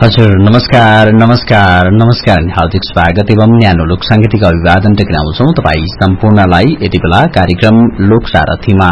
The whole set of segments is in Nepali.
हजुर नमस्कार नमस्कार नमस्कार हार्दिक स्वागत एवं न्यानो लोक सांगीतिक अभिवादन टेक्राउँछौं तपाई सम्पूर्णलाई यति बेला कार्यक्रम लोक सारथीमा।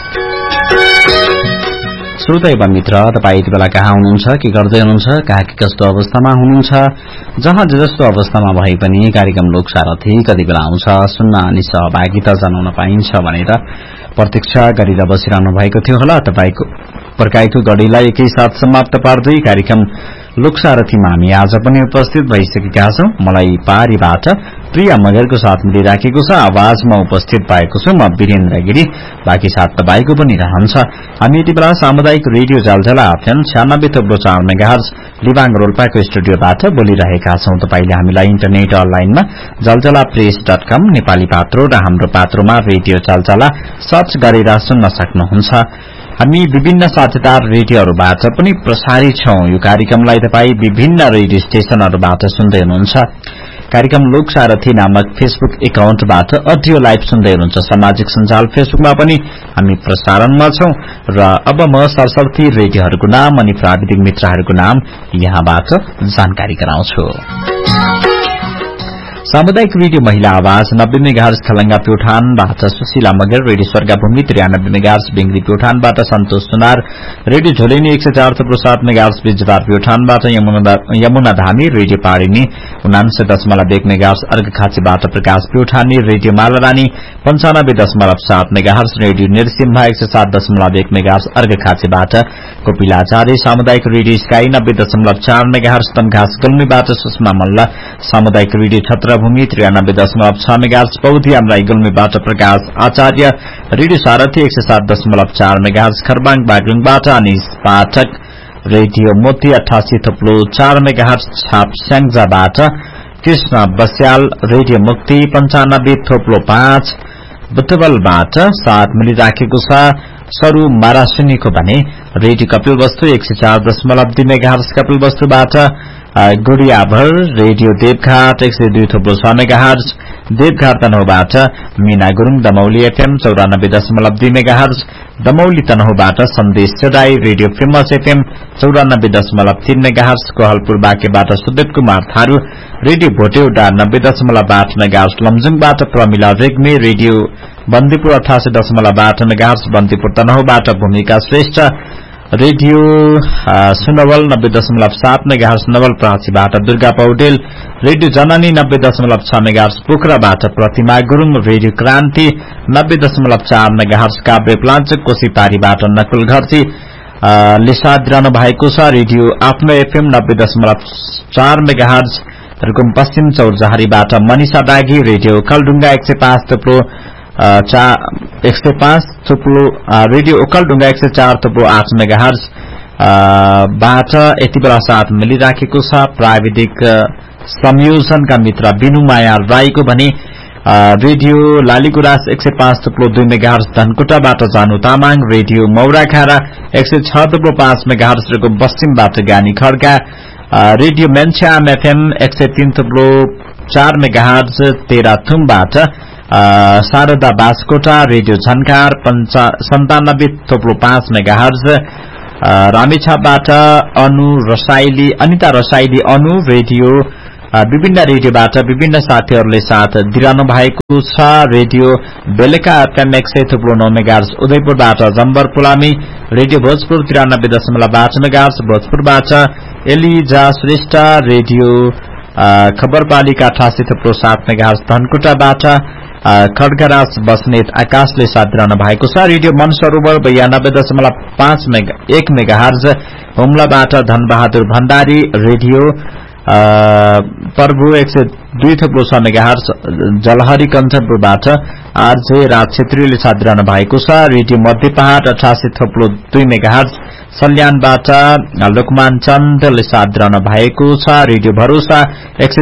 श्रोता एवं मित्र तपाई यति बेला कहाँ हुनुहुन्छ, के गर्दै हुनुहुन्छ, कहाँ के कस्तो अवस्थामा हुनुहुन्छ, जहाँ जस्तो अवस्थामा भए पनि कार्यक्रम लोक सारथी कति बेला आउँछ सुन्न अनि सहभागिता जनाउन पाइन्छ भनेर प्रतीक्षा गरेर बसिरहनु भएको थियो होला। तपाईको पर्खाइको गढीलाई एकै साथ समाप्त पार्दै कार्यक्रम लोकसारथीमा हामी आज पनि उपस्थित भइसकेका छौं। मलाई पारीबाट प्रिया मगरको साथ मिलिराखेको छ। आवाजमा उपस्थित भएको छु म वीरेन्द्र गिरी, बाँकी साथ तपाईको पनि रहन्छ। हामी यति बेला सामुदायिक रेडियो जलजला एफएम 96.4 मेगाहर्ज लिबाङ रोल्पाको स्टुडियोबाट बोलिरहेका छौं। तपाईले हामीलाई इन्टरनेट अनलाइनमा जलजलाप्रेस.com नेपाली पात्रो र हाम्रो पात्रोमा रेडियो जलजला सर्च गरेर सुन्न सक्नुहुन्छ। हामी विभिन्न साझेदार रेडियोहरूबाट पनि प्रसारित छौं। यो कार्यक्रमलाई तपाई विभिन्न रेडियो स्टेशनहरूबाट सुन्दै हुनुहुन्छ। कार्यक्रम लोक सारथी नामक फेसबुक एकाउन्टबाट अडियो लाइभ सुन्दै हुनुहुन्छ। सामाजिक सञ्जाल फेसबुकमा पनि हामी प्रसारणमा छौं। र अब म सरसर्थी रेडियोहरूको नाम अनि प्राविधिक मित्रहरूको नाम यहाँबाट जानकारी गराउँछु। सामुदायिक रेडियो महिला आवाज 90 megahertz Khalanga प्युठानबाट Sushila Magar, radio स्वर्गभूमि 93 megahertz Bengali प्युठानबाट सन्तोष सुनार, रेडियो झोलेनी 104.7 मेगाहर्ज बिजबार प्युठानबाट यमुना धामी, रेडियो पारिनी 99.1 मेगाहर्ज अर्घखाँचीबाट प्रकाश प्युठानी, रेडियो मालारानी 95.7 मेगाहर्ज, रेडियो निर्सिम्हा 107.1 मेगाहर्ज अर्घखाँचीबाट कोपिलाचार्य, सामुदायिक radio sky 90.4 megahertz Tamghas गुल्मीबाट Sushma Malla, सामुदायिक रेडियो छत्रभूमि 93.6 मेगाहर्ज पौधी आमराई गुल्मीबाट प्रकाश आचार्य, रेडियो सारथी 107.4 मेगाहर्ज खरबाङ बागलुङबाट अनिस पाठक, रेडियो मोती 88.4 मेगाहर्ज छाप स्याङ्जाबाट कृष्ण बस्याल, रेडियो मुक्ति 95.5 बुटवलबाट साथ मिलिराखेको छ सरू मारासुनीको भने, radio Kapilvastu 104.2 megahertz कपिलवस्तुबाट गुडियाभर, radio देवघाट 102.6 megahertz देवघाट तनहुबाट Meena Gurung, Damauli FM 94.2 megahertz Damauli तनहुबाट सन्देश चराई, radio famous FM 94.3 megahertz Kohalpur बाँकेबाट Sudev Kumar Tharu, radio भोटेउडा 90.8 megahertz लमजुङबाट Pramila Regmi, radio Bandipur 88.8 megahertz Bandipur तनहुबाट भूमिका Shrestha, radio Sunwal 90.7 megahertz नवलपरासीबाट Durga Paudel, radio जननी 90.6 मेगाहर्ज पोखराबाट प्रतिमा गुरुङ, रेडियो क्रान्ति 90.4 मेगाहर्ज काभ्रे प्लाञ्चोक कोसीपारीबाट नकुल घरती लिसादिरहनु भएको छ, रेडियो आफ्नो एफएम 90.4 मेगाहर्ज रुकुम पश्चिम चौरजहरीबाट मनिषा दागी, radio Okhaldhunga 105 radio Okhaldhunga 104.8 megahertz बाट यति बेला साथ मिलिराखेको छ। प्राविधिक संयोजनका मित्र बिनु माया राईको भने रेडियो लालीगुराँस 105.2 मेगाहर्ज धनकुटाबाट जानु तामाङ, रेडियो मौराखारा 106.5 मेगाहर्ज रुकुम पश्चिमबाट गानी Khadka, radio मेन्च्याम FM 103.4 megahertz तेह्रथुमबाट Sharada Baskota, radio Jhankar 97.5 megahertz रामेछापबाट Anita Rasaili अनु, रेडियो विभिन्न रेडियोबाट विभिन्न साथीहरूले साथ दिइरहनु भएको छ। रेडियो बेलका FM 100.9 megahertz उदयपुरबाट jumper Pulami, radio Bhojpur 93.8 megahertz भोजपुरबाट Eliza Shrestha, radio खबरपालिका 88.7 megahertz धनकुटाबाट खड्गराज Basnet आकाशले साथ दिइरहनु भएको छ। Radio मनसरोवर 92.1 megahertz हुम्लाबाट Dhanbahadur Bhandari, radio प्रभु 102.6 मेगाहर्ज जलहरी कञ्चनपुरबाट आरजे राज छेत्रीले साथ दिइरहनु भएको छ। रेडियो मध्यपहाड 88.2 मेगाहर्ज सल्यानबाट लोकमान चन्दले साथ दिइरहनु भएको छ। रेडियो भरोसा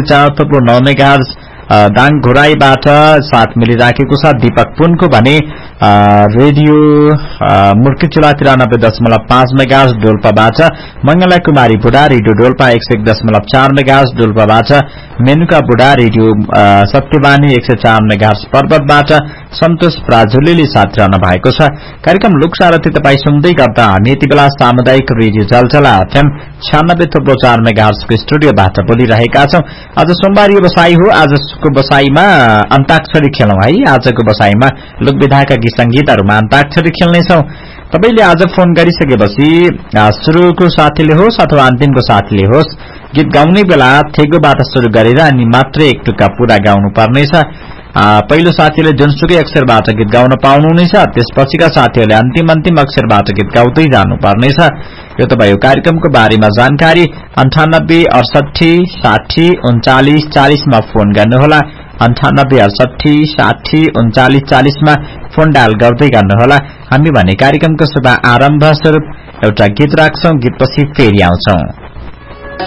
104.9 मेगाहर्ज दाङ घोराईबाट साथ मिलिराखेको छ। दीपक पुनको भने रेडियो मुर्किचुला 93.5 मेगाहर्ज डोल्पाबाट मंगला कुमारी बुढा रेडियो डोल्पा 101.4 मेगाहर्ज डोल्पाबाट मेनुका बुढा रेडियो सत्यवानी 104 मेगाहर्ज पर्वतबाट सन्तोष प्राजुलीले साथ रहनु भएको छ। कार्यक्रम लोकसारथी तपाई सुन्दै गर्दा हामी यति बेला सामुदायिक रेडियो जलजला एफएम 96.4 मेगाहर्जको स्टुडियोबाट बोलिरहेका छौं। आज सोमबार बसाई हो। आजको बसाईमा अन्ताक्षरी खेलौं है। आजको बसाईमा लोकविधाका गीत संगीतहरुमा अन्ताक्षरी खेल्नेछौं। तपाईले आज फोन गरिसकेपछि सुरुको साथीले होस् अथवा अन्तिमको साथीले होस् गीत गाउने बेला थेगोबाट सुरु गरेर अनि मात्र एक टुक्का पूरा गाउनु पर्नेछ। पहिलो साथीले जुनसुकै अक्षरबाट गीत गाउन पाउनुहुनेछ। त्यसपछिका साथीहरूले अन्तिम अक्षरबाट गीत गाउँदै जानुपर्नेछ। यो त भयो कार्यक्रमको बारेमा जानकारी। 98 68 60 39 40 मा फोन गर्नुहोला। 98 68 60 39 40 मा फोन डायल गर्दै गर्नुहोला। हामी भने कार्यक्रमको शुभ आरम्भ स्वरूप एउटा गीत राख्छौं। गीतपछि फेरि आउँछौं।